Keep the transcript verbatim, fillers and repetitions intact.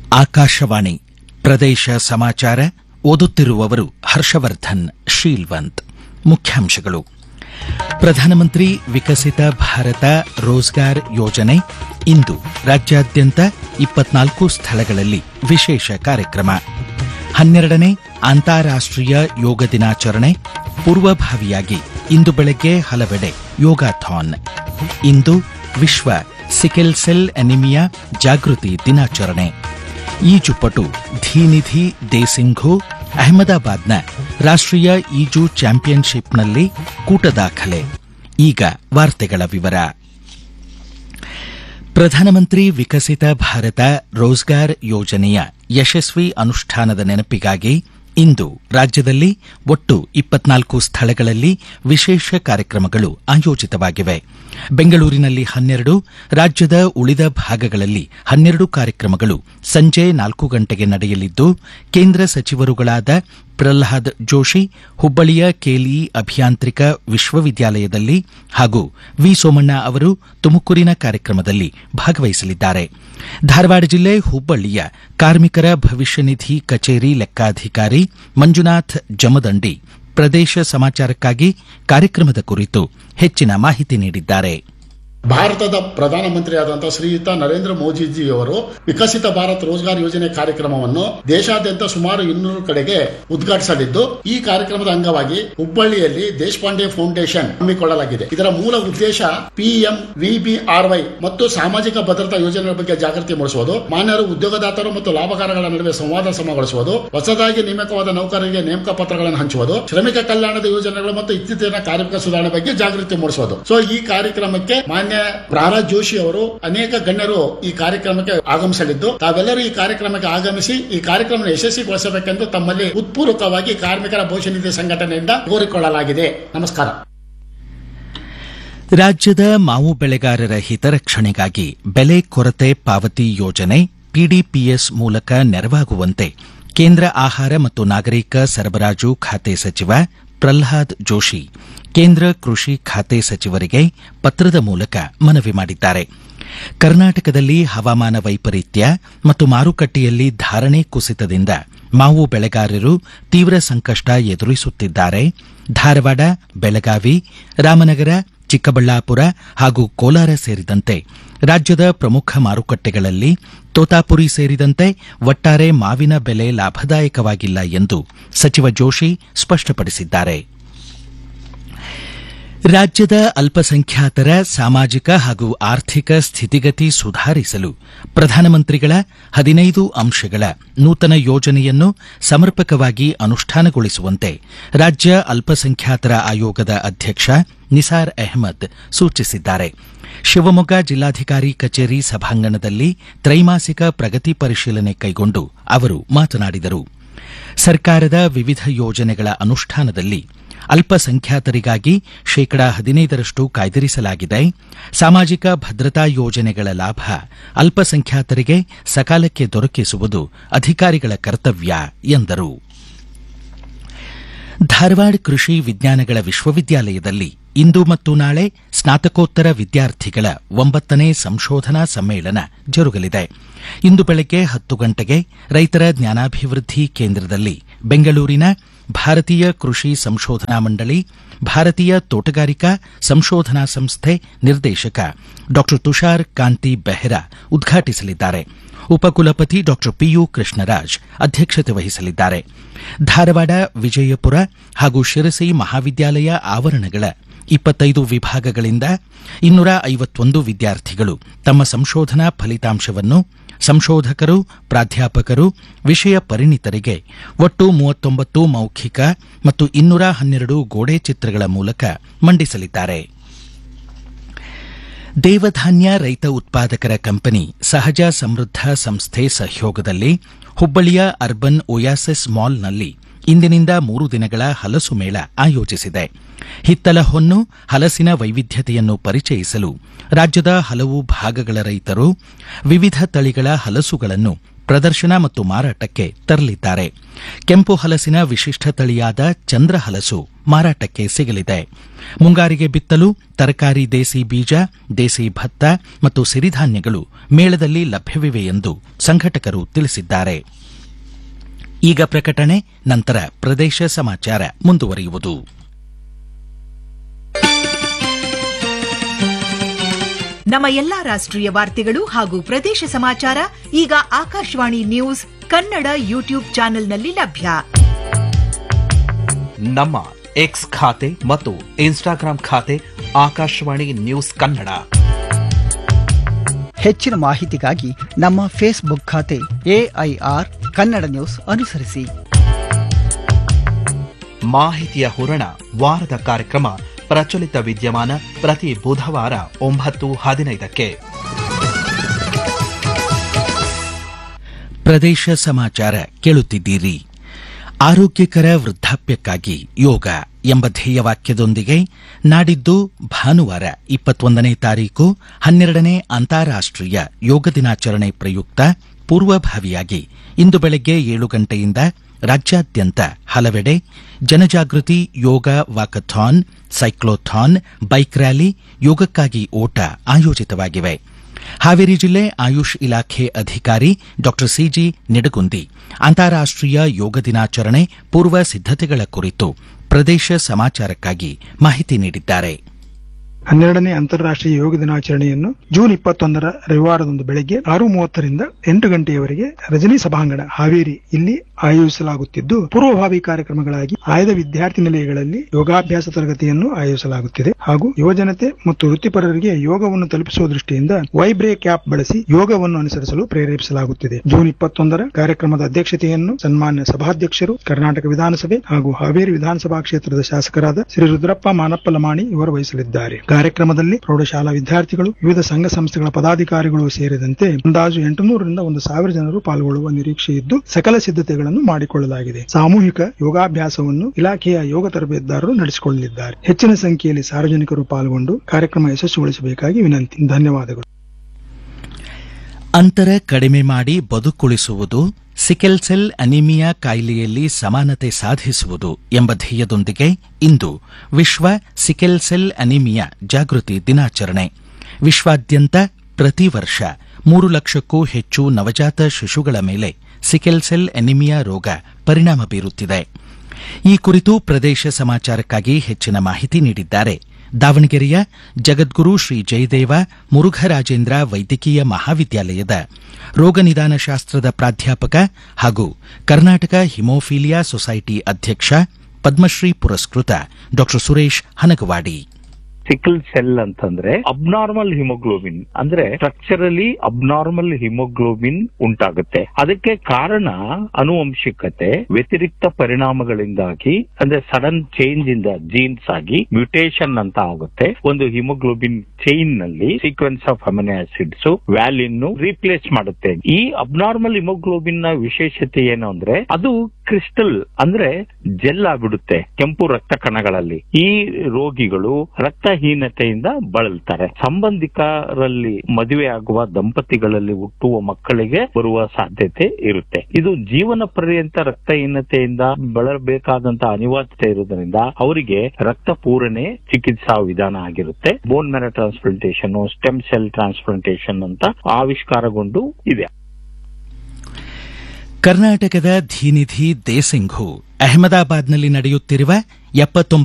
ಆಕಾಶವಾಣಿ ಪ್ರದೇಶ ಸಮಾಚಾರ ಓದುತ್ತಿರುವವರು ಹರ್ಷವರ್ಧನ್ ಶೀಲ್ವಂತ್. ಮುಖ್ಯಾಂಶಗಳು. ಪ್ರಧಾನಮಂತ್ರಿ ವಿಕಸಿತ ಭಾರತ ರೋಜ್ಗಾರ್ ಯೋಜನೆ ಇಂದು ರಾಜ್ಯಾದ್ಯಂತ ಇಪ್ಪತ್ನಾಲ್ಕು ಸ್ಥಳಗಳಲ್ಲಿ ವಿಶೇಷ ಕಾರ್ಯಕ್ರಮ. ಹನ್ನೆರಡನೇ ಅಂತಾರಾಷ್ಟೀಯ ಯೋಗ ದಿನಾಚರಣೆ ಪೂರ್ವಭಾವಿಯಾಗಿ ಇಂದು ಬೆಳಗ್ಗೆ ಹಲವೆಡೆ ಯೋಗಾಥಾನ್. ಇಂದು ವಿಶ್ವ ಸಿಕೆಲ್ ಸೆಲ್ ಅನಿಮಿಯಾ ಜಾಗೃತಿ ದಿನಾಚರಣೆ. ಈಜುಪಟು ಧೀನಿಧಿ ದೇಸಿಂಘು ಅಹಮದಾಬಾದ್ನ ರಾಷ್ಟ್ರೀಯ ಈಜು ಚಾಂಪಿಯನ್ಶಿಪ್ನಲ್ಲಿ ಕೂಟ ದಾಖಲೆ. ಈಗ ವಾರ್ತೆಗಳ ವಿವರ. ಪ್ರಧಾನಮಂತ್ರಿ ವಿಕಸಿತ ಭಾರತ ರೋಜ್ಗಾರ್ ಯೋಜನೆಯ ಯಶಸ್ವಿ ಅನುಷ್ಠಾನದ ನೆನಪಿಗಾಗಿ ಇಂದು ರಾಜ್ಯದಲ್ಲಿ ಒಟ್ಟು ಇಪ್ಪತ್ನಾಲ್ಕು ಸ್ಥಳಗಳಲ್ಲಿ ವಿಶೇಷ ಕಾರ್ಯಕ್ರಮಗಳು ಆಯೋಜಿತವಾಗಿವೆ. ಬೆಂಗಳೂರಿನಲ್ಲಿ ಹನ್ನೆರಡು, ರಾಜ್ಯದ ಉಳಿದ ಭಾಗಗಳಲ್ಲಿ ಹನ್ನೆರಡು ಕಾರ್ಯಕ್ರಮಗಳು ಸಂಜೆ ನಾಲ್ಕು ಗಂಟೆಗೆ ನಡೆಯಲಿದ್ದು, ಕೇಂದ್ರ ಸಚಿವರುಗಳಾದ ಪ್ರಹ್ಲಾದ್ ಜೋಶಿ ಹುಬ್ಬಳ್ಳಿಯ ಕೆಎಲ್ಇ ಅಭಿಯಾಂತ್ರಿಕ ವಿಶ್ವವಿದ್ಯಾಲಯದಲ್ಲಿ ಹಾಗೂ ವಿ ಸೋಮಣ್ಣ ಅವರು ತುಮಕೂರಿನ ಕಾರ್ಯಕ್ರಮದಲ್ಲಿ ಭಾಗವಹಿಸಲಿದ್ದಾರೆ. ಧಾರವಾಡ ಜಿಲ್ಲೆ ಹುಬ್ಬಳ್ಳಿಯ ಕಾರ್ಮಿಕರ ಭವಿಷ್ಯ ನಿಧಿ ಕಚೇರಿ ಲೆಕ್ಕಾಧಿಕಾರಿ ಮಂಜುನಾಥ್ ಜಮದಂಡಿ ಪ್ರದೇಶ ಸಮಾಚಾರಕ್ಕಾಗಿ ಕಾರ್ಯಕ್ರಮದ ಕುರಿತು ಹೆಚ್ಚಿನ ಮಾಹಿತಿ ನೀಡಿದ್ದಾರೆ. ಭಾರತದ ಪ್ರಧಾನಮಂತ್ರಿಯಾದಂತಹ ಶ್ರೀಯುತ ನರೇಂದ್ರ ಮೋದಿಜಿಯವರು ವಿಕಸಿತ ಭಾರತ್ ರೋಜ್ಗಾರ್ ಯೋಜನೆ ಕಾರ್ಯಕ್ರಮವನ್ನು ದೇಶಾದ್ಯಂತ ಸುಮಾರು ಇನ್ನೂರು ಕಡೆಗೆ ಉದ್ಘಾಟಿಸಲಿದ್ದು, ಈ ಕಾರ್ಯಕ್ರಮದ ಅಂಗವಾಗಿ ಹುಬ್ಬಳ್ಳಿಯಲ್ಲಿ ದೇಶಪಾಂಡೆ ಫೌಂಡೇಶನ್ ಹಮ್ಮಿಕೊಳ್ಳಲಾಗಿದೆ. ಇದರ ಮೂಲ ಉದ್ದೇಶ ಪಿಎಂ ವಿಬಿಆರ್ವೈ ಮತ್ತು ಸಾಮಾಜಿಕ ಭದ್ರತಾ ಯೋಜನೆಗಳ ಬಗ್ಗೆ ಜಾಗೃತಿ ಮೂಡಿಸುವುದು, ಮಾನ್ಯರು ಉದ್ಯೋಗದಾತರು ಮತ್ತು ಲಾಭಕಾರಗಳ ನಡುವೆ ಸಂವಾದ ಸಮಗೊಳಿಸುವುದು, ಹೊಸದಾಗಿ ನೇಮಕವಾದ ನೌಕರರಿಗೆ ನೇಮಕ ಪತ್ರಗಳನ್ನು ಹಂಚುವುದು, ಶ್ರಮಿಕ ಕಲ್ಯಾಣದ ಯೋಜನೆಗಳು ಮತ್ತು ಇತ್ತೀಚಿನ ಕಾರ್ಮಿಕ ಸುಧಾರಣೆ ಬಗ್ಗೆ ಜಾಗೃತಿ ಮೂಡಿಸುವುದು. ಸೊ ಈ ಕಾರ್ಯಕ್ರಮಕ್ಕೆ ಮಾನ್ಯ ಪ್ರಹ್ಲಾದ್ ಜೋಶಿ ಅವರು ಅನೇಕ ಗಣ್ಯರು ಈ ಕಾರ್ಯಕ್ರಮಕ್ಕೆ ಆಗಮಿಸಲಿದ್ದು, ತಾವೆಲ್ಲರೂ ಈ ಕಾರ್ಯಕ್ರಮಕ್ಕೆ ಆಗಮಿಸಿ ಈ ಕಾರ್ಯಕ್ರಮ ಯಶಸ್ವಿಗೊಳಿಸಬೇಕೆಂದು ತಮ್ಮಲ್ಲಿ ಉತ್ಪೂರ್ವಕವಾಗಿ ಕಾರ್ಮಿಕರ ಭವಿಷ್ಯ ನಿಧಿ ಸಂಘಟನೆಯಿಂದ ಕೋರಿಕೊಳ್ಳಲಾಗಿದೆ. ನಮಸ್ಕಾರ. ರಾಜ್ಯದ ಮಾವು ಬೆಳೆಗಾರರ ಹಿತರಕ್ಷಣೆಗಾಗಿ ಬೆಲೆ ಕೊರತೆ ಪಾವತಿ ಯೋಜನೆ ಪಿಡಿಪಿಎಸ್ ಮೂಲಕ ನೆರವಾಗುವಂತೆ ಕೇಂದ್ರ ಆಹಾರ ಮತ್ತು ನಾಗರಿಕ ಸರಬರಾಜು ಖಾತೆ ಸಚಿವ ಪ್ರಹ್ಲಾದ್ ಜೋಶಿ ಕೇಂದ್ರ ಕೃಷಿ ಖಾತೆ ಸಚಿವರಿಗೆ ಪತ್ರದ ಮೂಲಕ ಮನವಿ ಮಾಡಿದ್ದಾರೆ. ಕರ್ನಾಟಕದಲ್ಲಿ ಹವಾಮಾನ ವೈಪರೀತ್ಯ ಮತ್ತು ಮಾರುಕಟ್ಟೆಯಲ್ಲಿ ಧಾರಣೆ ಕುಸಿತದಿಂದ ಮಾವು ಬೆಳೆಗಾರರು ತೀವ್ರ ಸಂಕಷ್ಟ ಎದುರಿಸುತ್ತಿದ್ದಾರೆ. ಧಾರವಾಡ, ಬೆಳಗಾವಿ, ರಾಮನಗರ, ಚಿಕ್ಕಬಳ್ಳಾಪುರ ಹಾಗೂ ಕೋಲಾರ ಸೇರಿದಂತೆ ರಾಜ್ಯದ ಪ್ರಮುಖ ಮಾರುಕಟ್ಟೆಗಳಲ್ಲಿ ತೋತಾಪುರಿ ಸೇರಿದಂತೆ ಒಟ್ಟಾರೆ ಮಾವಿನ ಬೆಲೆ ಲಾಭದಾಯಕವಾಗಿಲ್ಲ ಎಂದು ಸಚಿವ ಜೋಶಿ ಸ್ಪಷ್ಟಪಡಿಸಿದ್ದಾರೆ. ರಾಜ್ಯದ ಅಲ್ಪಸಂಖ್ಯಾತರ ಸಾಮಾಜಿಕ ಹಾಗೂ ಆರ್ಥಿಕ ಸ್ಥಿತಿಗತಿ ಸುಧಾರಿಸಲು ಪ್ರಧಾನಮಂತ್ರಿಗಳ ಹದಿನೈದು ಅಂಶಗಳ ನೂತನ ಯೋಜನೆಯನ್ನು ಸಮರ್ಪಕವಾಗಿ ಅನುಷ್ಠಾನಗೊಳಿಸುವಂತೆ ರಾಜ್ಯ ಅಲ್ಪಸಂಖ್ಯಾತರ ಆಯೋಗದ ಅಧ್ಯಕ್ಷ ನಿಸಾರ್ ಅಹಮದ್ ಸೂಚಿಸಿದ್ದಾರೆ. ಶಿವಮೊಗ್ಗ ಜಿಲ್ಲಾಧಿಕಾರಿ ಕಚೇರಿ ಸಭಾಂಗಣದಲ್ಲಿ ತ್ರೈಮಾಸಿಕ ಪ್ರಗತಿ ಪರಿಶೀಲನೆ ಕೈಗೊಂಡು ಅವರು ಮಾತನಾಡಿದರು. ಸರ್ಕಾರದ ವಿವಿಧ ಯೋಜನೆಗಳ ಅನುಷ್ಠಾನದಲ್ಲಿ ಅಲ್ಪಸಂಖ್ಯಾತರಿಗಾಗಿ ಶೇಕಡಾ ಹದಿನೈದರಷ್ಟು ಕಾಯ್ದಿರಿಸಲಾಗಿದೆ. ಸಾಮಾಜಿಕ ಭದ್ರತಾ ಯೋಜನೆಗಳ ಲಾಭ ಅಲ್ಪಸಂಖ್ಯಾತರಿಗೆ ಸಕಾಲಕ್ಕೆ ದೊರಕಿಸುವುದು ಅಧಿಕಾರಿಗಳ ಕರ್ತವ್ಯ ಎಂದರು. ಧಾರವಾಡ ಕೃಷಿ ವಿಜ್ಞಾನಗಳ ವಿಶ್ವವಿದ್ಯಾಲಯದಲ್ಲಿ ಇಂದು ಮತ್ತು ನಾಳೆ ಸ್ನಾತಕೋತ್ತರ ವಿದ್ಯಾರ್ಥಿಗಳ ಒಂಬತ್ತನೇ ಸಂಶೋಧನಾ ಸಮ್ಮೇಳನ ಜರುಗಲಿದೆ. ಇಂದು ಬೆಳಗ್ಗೆ ಹತ್ತು ಗಂಟೆಗೆ ರೈತರ ಜ್ಞಾನಾಭಿವೃದ್ಧಿ ಕೇಂದ್ರದಲ್ಲಿ ಬೆಂಗಳೂರಿನ ಭಾರತೀಯ ಕೃಷಿ ಸಂಶೋಧನಾ ಮಂಡಳಿ, ಭಾರತೀಯ ತೋಟಗಾರಿಕಾ ಸಂಶೋಧನಾ ಸಂಸ್ಥೆ ನಿರ್ದೇಶಕ ಡಾ ತುಷಾರ್ ಕಾಂತಿ ಬೆಹ್ರಾ ಉದ್ಘಾಟಿಸಲಿದ್ದಾರೆ. ಉಪಕುಲಪತಿ ಡಾ ಪಿಯು ಕೃಷ್ಣರಾಜ್ ಅಧ್ಯಕ್ಷತೆ ವಹಿಸಲಿದ್ದಾರೆ. ಧಾರವಾಡ, ವಿಜಯಪುರ ಹಾಗೂ ಶಿರಸಿ ಮಹಾವಿದ್ಯಾಲಯ ಆವರಣಗಳ ಇಪ್ಪತ್ತೈದು ವಿಭಾಗಗಳಿಂದ ಇನ್ನೂರ ಐವತ್ತೊಂದು ವಿದ್ಯಾರ್ಥಿಗಳು ತಮ್ಮ ಸಂಶೋಧನಾ ಫಲಿತಾಂಶವನ್ನು ಸಂಶೋಧಕರು, ಪ್ರಾಧ್ಯಾಪಕರು, ವಿಷಯ ಪರಿಣಿತರಿಗೆ ಒಟ್ಟು ಮೂವತ್ತೊಂಬತ್ತು ಮೌಖಿಕ ಮತ್ತು ಇನ್ನೂರ ಹನ್ನೆರಡು ಗೋಡೆ ಚಿತ್ರಗಳ ಮೂಲಕ ಮಂಡಿಸಲಿದ್ದಾರೆ. ದೇವಧಾನ್ಯ ರೈತ ಉತ್ಪಾದಕರ ಕಂಪನಿ ಸಹಜ ಸಮೃದ್ಧ ಸಂಸ್ಥೆ ಸಹಯೋಗದಲ್ಲಿ ಹುಬ್ಬಳ್ಳಿಯ ಅರ್ಬನ್ ಒಯಾಸಿಸ್ ಮಾಲ್ನಲ್ಲಿ ಇಂದಿನಿಂದ ಮೂರು ದಿನಗಳ ಹಲಸು ಮೇಳ ಆಯೋಜಿಸಿದೆ. ಹಿತ್ತಲ ಹೊನ್ನು, ಹಲಸಿನ ವೈವಿಧ್ಯತೆಯನ್ನು ಪರಿಚಯಿಸಲು ರಾಜ್ಯದ ಹಲವು ಭಾಗಗಳ ರೈತರು ವಿವಿಧ ತಳಿಗಳ ಹಲಸುಗಳನ್ನು ಪ್ರದರ್ಶನ ಮತ್ತು ಮಾರಾಟಕ್ಕೆ ತರಲಿದ್ದಾರೆ. ಕೆಂಪು ಹಲಸಿನ ವಿಶಿಷ್ಟ ತಳಿಯಾದ ಚಂದ್ರ ಹಲಸು ಮಾರಾಟಕ್ಕೆ ಸಿಗಲಿದೆ. ಮುಂಗಾರಿಗೆ ಬಿತ್ತಲು ತರಕಾರಿ, ದೇಸಿ ಬೀಜ, ದೇಸಿ ಭತ್ತ ಮತ್ತು ಸಿರಿಧಾನ್ಯಗಳು ಮೇಳದಲ್ಲಿ ಲಭ್ಯವಿವೆ ಎಂದು ಸಂಘಟಕರು ತಿಳಿಸಿದ್ದಾರೆ. ಈಗ ಪ್ರಕಟಣೆ, ನಂತರ ಪ್ರದೇಶ ಸಮಾಚಾರ ಮುಂದುವರಿಯುವುದು. ನಮ್ಮ ಎಲ್ಲಾ ರಾಷ್ಟ್ರೀಯ ವಾರ್ತೆಗಳು ಹಾಗೂ ಪ್ರದೇಶ ಸಮಾಚಾರ ಈಗ ಆಕಾಶವಾಣಿ ನ್ಯೂಸ್ ಕನ್ನಡ ಯೂಟ್ಯೂಬ್ ಚಾನೆಲ್ನಲ್ಲಿ ಲಭ್ಯ. ನಮ್ಮ ಎಕ್ಸ್ ಖಾತೆ ಮತ್ತು ಇನ್ಸ್ಟಾಗ್ರಾಂ ಖಾತೆ ಆಕಾಶವಾಣಿ ನ್ಯೂಸ್ ಕನ್ನಡ. ಹೆಚ್ಚಿನ ಮಾಹಿತಿಗಾಗಿ ನಮ್ಮ ಫೇಸ್ಬುಕ್ ಖಾತೆ ಎಐಆರ್ ಕನ್ನಡ ನ್ಯೂಸ್ ಅನುಸರಿಸಿ. ಮಾಹಿತಿಯ ಹೂರಣ ವಾರದ ಕಾರ್ಯಕ್ರಮ ಪ್ರಚಲಿತ ವಿದ್ಯಮಾನ ಪ್ರತಿ ಬುಧವಾರ ಒಂಬತ್ತು ಹದಿನೈದಕ್ಕೆ. ಪ್ರದೇಶ ಸಮಾಚಾರ ಕೇಳುತ್ತಿದ್ದೀರಿ. ಆರೋಗ್ಯಕರ ವೃದ್ಧಾಪ್ಯಕ್ಕಾಗಿ ಯೋಗ ಎಂಬ ಧ್ಯೇಯವಾಕ್ಯದೊಂದಿಗೆ ನಾಡಿದ್ದು ಭಾನುವಾರ ಇಪ್ಪತ್ತೊಂದನೇ ತಾರೀಕು ಹನ್ನೆರಡನೇ ಅಂತಾರಾಷ್ಟೀಯ ಯೋಗ ದಿನಾಚರಣೆ ಪ್ರಯುಕ್ತ ಪೂರ್ವಭಾವಿಯಾಗಿ ಇಂದು ಬೆಳಗ್ಗೆ ಏಳು ಗಂಟೆಯಿಂದ ರಾಜ್ಯಾದ್ಯಂತ ಹಲವೆಡೆ ಜನಜಾಗೃತಿ ಯೋಗ ವಾಕಥಾನ್, ಸೈಕ್ಲೋಥಾನ್, ಬೈಕ್ ರ್ಯಾಲಿ, ಯೋಗಕ್ಕಾಗಿ ಓಟ ಆಯೋಜಿತವಾಗಿವೆ. ಹಾವೇರಿ ಜಿಲ್ಲೆ ಆಯುಷ್ ಇಲಾಖೆ ಅಧಿಕಾರಿ ಡಾ ಸಿಜಿ ನಿಡಗುಂದಿ ಅಂತಾರಾಷ್ಟೀಯ ಯೋಗ ದಿನಾಚರಣೆ ಪೂರ್ವ ಸಿದ್ದತೆಗಳ ಕುರಿತು ಪ್ರದೇಶ ಸಮಾಚಾರಕ್ಕಾಗಿ ಮಾಹಿತಿ ನೀಡಿದ್ದಾರೆ. ಹನ್ನೆರಡನೇ ಅಂತಾರಾಷ್ಟ್ರೀಯ ಯೋಗ ದಿನಾಚರಣೆಯನ್ನು ಜೂನ್ ಇಪ್ಪತ್ತೊಂದರ ರವಿವಾರದಂದು ಬೆಳಗ್ಗೆ ಆರು ಮೂವತ್ತರಿಂದ ಎಂಟು ಗಂಟೆಯವರೆಗೆ ರಜನಿ ಸಭಾಂಗಣ ಹಾವೇರಿ ಇಲ್ಲಿ ಆಯೋಜಿಸಲಾಗುತ್ತಿದ್ದು, ಪೂರ್ವಭಾವಿ ಕಾರ್ಯಕ್ರಮಗಳಾಗಿ ಆಯ್ದ ವಿದ್ಯಾರ್ಥಿ ನಿಲಯಗಳಲ್ಲಿ ಯೋಗಾಭ್ಯಾಸ ತರಗತಿಯನ್ನು ಆಯೋಜಿಸಲಾಗುತ್ತಿದೆ ಹಾಗೂ ಯುವಜನತೆ ಮತ್ತು ವೃತ್ತಿಪರರಿಗೆ ಯೋಗವನ್ನು ತಲುಪಿಸುವ ದೃಷ್ಟಿಯಿಂದ ವೈಬ್ರೇಕ್ ಆಪ್ ಬಳಸಿ ಯೋಗವನ್ನು ಅನುಸರಿಸಲು ಪ್ರೇರೇಪಿಸಲಾಗುತ್ತಿದೆ. ಜೂನ್ ಇಪ್ಪತ್ತೊಂದರ ಕಾರ್ಯಕ್ರಮದ ಅಧ್ಯಕ್ಷತೆಯನ್ನು ಸನ್ಮಾನ್ಯ ಸಭಾಧ್ಯಕ್ಷರು, ಕರ್ನಾಟಕ ವಿಧಾನಸಭೆ ಹಾಗೂ ಹಾವೇರಿ ವಿಧಾನಸಭಾ ಕ್ಷೇತ್ರದ ಶಾಸಕರಾದ ಶ್ರೀ ರುದ್ರಪ್ಪ ಮಾನಪ್ಪ ಲಮಾಣಿ ಇವರು ವಹಿಸಲಿದ್ದಾರೆ. ಕಾರ್ಯಕ್ರಮದಲ್ಲಿ ಪ್ರೌಢಶಾಲಾ ವಿದ್ಯಾರ್ಥಿಗಳು, ವಿವಿಧ ಸಂಘ ಸಂಸ್ಥೆಗಳ ಪದಾಧಿಕಾರಿಗಳು ಸೇರಿದಂತೆ ಅಂದಾಜು ಎಂಟುನೂರರಿಂದ ಒಂದು ಸಾವಿರ ಜನರು ಪಾಲ್ಗೊಳ್ಳುವ ನಿರೀಕ್ಷೆ ಇದ್ದು, ಸಕಲ ಸಿದ್ಧತೆಗಳನ್ನು ಮಾಡಿಕೊಳ್ಳಲಾಗಿದೆ. ಸಾಮೂಹಿಕ ಯೋಗಾಭ್ಯಾಸವನ್ನು ಇಲಾಖೆಯ ಯೋಗ ತರಬೇತುದಾರರು ನಡೆಸಿಕೊಳ್ಳಲಿದ್ದಾರೆ. ಹೆಚ್ಚಿನ ಸಂಖ್ಯೆಯಲ್ಲಿ ಸಾರ್ವಜನಿಕರು ಪಾಲ್ಗೊಂಡು ಕಾರ್ಯಕ್ರಮ ಯಶಸ್ವಿಗೊಳಿಸಬೇಕಾಗಿ ವಿನಂತಿ. ಧನ್ಯವಾದಗಳು. ಅಂತರ ಕಡಿಮೆ ಮಾಡಿ ಬದುಕುಳಿಸುವುದು, ಸಿಕೆಲ್ ಸೆಲ್ ಅನಿಮಿಯಾ ಕಾಯಿಲೆಯಲ್ಲಿ ಸಮಾನತೆ ಸಾಧಿಸುವುದು ಎಂಬ ಧ್ಯೇಯದೊಂದಿಗೆ ಇಂದು ವಿಶ್ವ ಸಿಕೆಲ್ ಸೆಲ್ ಅನಿಮಿಯಾ ಜಾಗೃತಿ ದಿನಾಚರಣೆ. ವಿಶ್ವಾದ್ಯಂತ ಪ್ರತಿ ವರ್ಷ ಮೂರು ಲಕ್ಷಕ್ಕೂ ಹೆಚ್ಚು ನವಜಾತ ಶಿಶುಗಳ ಮೇಲೆ ಸಿಕೆಲ್ ಸೆಲ್ ಅನಿಮಿಯಾ ರೋಗ ಪರಿಣಾಮ ಬೀರುತ್ತಿದೆ. ಈ ಕುರಿತು ಪ್ರದೇಶ ಸಮಾಚಾರಕ್ಕಾಗಿ ಹೆಚ್ಚಿನ ಮಾಹಿತಿ ನೀಡಿದ್ದಾರೆ ದಾವಣಗೆರೆಯ ಜಗದ್ಗುರು ಶ್ರೀ ಜಯದೇವ ಮುರುಘರಾಜೇಂದ್ರ ವೈದ್ಯಕೀಯ ಮಹಾವಿದ್ಯಾಲಯದ ರೋಗ ನಿದಾನ ಶಾಸ್ತ್ರದ ಪ್ರಾಧ್ಯಾಪಕ ಹಾಗೂ ಕರ್ನಾಟಕ ಹಿಮೋಫೀಲಿಯಾ ಸೊಸೈಟಿ ಅಧ್ಯಕ್ಷ, ಪದ್ಮಶ್ರೀ ಪುರಸ್ಕೃತ ಡಾ ಸುರೇಶ್ ಹನಗವಾಡಿ. ಸಿಕಲ್ ಸೆಲ್ ಅಂತಂದ್ರೆ ಅಬ್ನಾರ್ಮಲ್ ಹಿಮೋಗ್ಲೋಬಿನ್ ಅಂದ್ರೆ ಸ್ಟ್ರಕ್ಚರಲಿ ಅಬ್ನಾರ್ಮಲ್ ಹಿಮೋಗ್ಲೋಬಿನ್ ಉಂಟಾಗುತ್ತೆ. ಅದಕ್ಕೆ ಕಾರಣ ಅನುವಂಶಿಕತೆ, ವ್ಯತಿರಿಕ್ತ ಪರಿಣಾಮಗಳಿಂದಾಗಿ ಅಂದ್ರೆ ಸಡನ್ ಚೇಂಜ್ ಇಂದ ಜೀನ್ಸ್ ಆಗಿ ಮ್ಯೂಟೇಷನ್ ಅಂತ ಆಗುತ್ತೆ. ಒಂದು ಹಿಮೋಗ್ಲೋಬಿನ್ ಚೈನ್ ನಲ್ಲಿ sequence of amino acids valine replace ಮಾಡುತ್ತೆ. ಈ ಅಬ್ನಾರ್ಮಲ್ ಹಿಮೋಗ್ಲೋಬಿನ್ ನ ವಿಶೇಷತೆ ಏನು ಅಂದ್ರೆ ಅದು ಕ್ರಿಸ್ಟಲ್ ಅಂದ್ರೆ ಜೆಲ್ ಆಗ್ಬಿಡುತ್ತೆ ಕೆಂಪು ರಕ್ತ ಕಣಗಳಲ್ಲಿ. ಈ ರೋಗಿಗಳು ರಕ್ತಹೀನತೆಯಿಂದ ಬಳಲ್ತಾರೆ. ಸಂಬಂಧಿಕರಲ್ಲಿ ಮದುವೆ ಆಗುವ ದಂಪತಿಗಳಲ್ಲಿ ಹುಟ್ಟುವ ಮಕ್ಕಳಿಗೆ ಬರುವ ಸಾಧ್ಯತೆ ಇರುತ್ತೆ. ಇದು ಜೀವನ ಪರ್ಯಂತ ರಕ್ತಹೀನತೆಯಿಂದ ಬಳಲಬೇಕಾದಂತಹ ಅನಿವಾರ್ಯತೆ ಇರುವುದರಿಂದ ಅವರಿಗೆ ರಕ್ತ ಪೂರಣೆ ಚಿಕಿತ್ಸಾ ವಿಧಾನ ಆಗಿರುತ್ತೆ. Bone marrow transplantation, stem cell transplantation ಅಂತ ಆವಿಷ್ಕಾರಗೊಂಡು ಇದೆ. ಕರ್ನಾಟಕದ ಧೀನಿಧಿ ದೇಸಿಂಘು ಅಹಮದಾಬಾದ್ನಲ್ಲಿ ನಡೆಯುತ್ತಿರುವ ಎಪ್ಪತ್ತೊಂಬತ್ತು